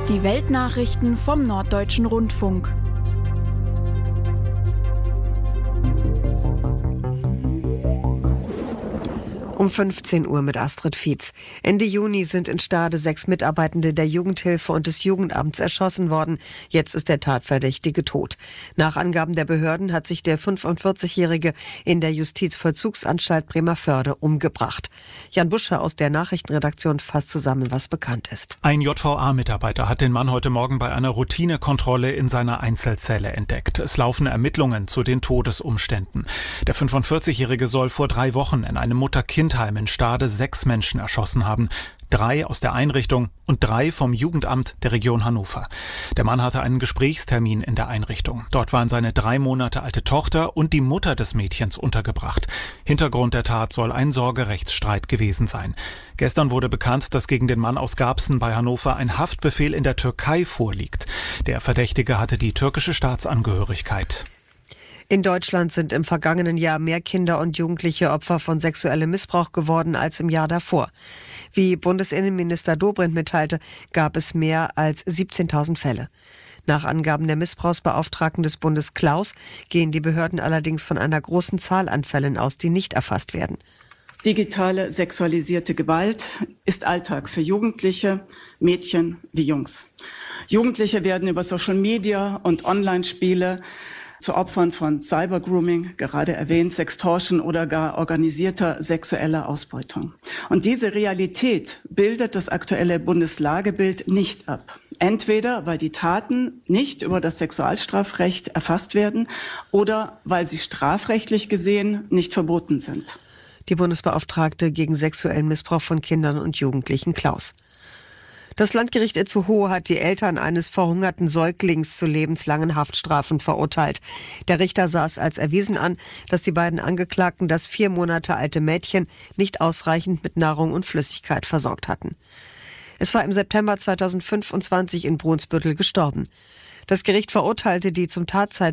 Die Weltnachrichten vom Norddeutschen Rundfunk. Um 15 Uhr mit Astrid Fietz. Ende Juni sind in Stade 6 Mitarbeitende der Jugendhilfe und des Jugendamts erschossen worden. Jetzt ist der Tatverdächtige tot. Nach Angaben der Behörden hat sich der 45-Jährige in der Justizvollzugsanstalt Bremervörde umgebracht. Jan Buscher aus der Nachrichtenredaktion fasst zusammen, was bekannt ist. Ein JVA-Mitarbeiter hat den Mann heute Morgen bei einer Routinekontrolle in seiner Einzelzelle entdeckt. Es laufen Ermittlungen zu den Todesumständen. Der 45-Jährige soll vor 3 Wochen in einem Mutter-Kind-Heim in Stade 6 Menschen erschossen haben. 3 aus der Einrichtung und 3 vom Jugendamt der Region Hannover. Der Mann hatte einen Gesprächstermin in der Einrichtung. Dort waren seine 3 Monate alte Tochter und die Mutter des Mädchens untergebracht. Hintergrund der Tat soll ein Sorgerechtsstreit gewesen sein. Gestern wurde bekannt, dass gegen den Mann aus Garbsen bei Hannover ein Haftbefehl in der Türkei vorliegt. Der Verdächtige hatte die türkische Staatsangehörigkeit. In Deutschland sind im vergangenen Jahr mehr Kinder und Jugendliche Opfer von sexuellem Missbrauch geworden als im Jahr davor. Wie Bundesinnenminister Dobrindt mitteilte, gab es mehr als 17.000 Fälle. Nach Angaben der Missbrauchsbeauftragten des Bundes Klaus gehen die Behörden allerdings von einer großen Zahl an Fällen aus, die nicht erfasst werden. Digitale sexualisierte Gewalt ist Alltag für Jugendliche, Mädchen wie Jungs. Jugendliche werden über Social Media und Online-Spiele zu Opfern von Cybergrooming, gerade erwähnt, Sextortion oder gar organisierter sexueller Ausbeutung. Und diese Realität bildet das aktuelle Bundeslagebild nicht ab. Entweder weil die Taten nicht über das Sexualstrafrecht erfasst werden oder weil sie strafrechtlich gesehen nicht verboten sind. Die Bundesbeauftragte gegen sexuellen Missbrauch von Kindern und Jugendlichen Klaus. Das Landgericht Itzehoe hat die Eltern eines verhungerten Säuglings zu lebenslangen Haftstrafen verurteilt. Der Richter sah es als erwiesen an, dass die beiden Angeklagten das 4 Monate alte Mädchen nicht ausreichend mit Nahrung und Flüssigkeit versorgt hatten. Es war im September 2025 in Brunsbüttel gestorben. Das Gericht verurteilte die zum Tatzeitpunkt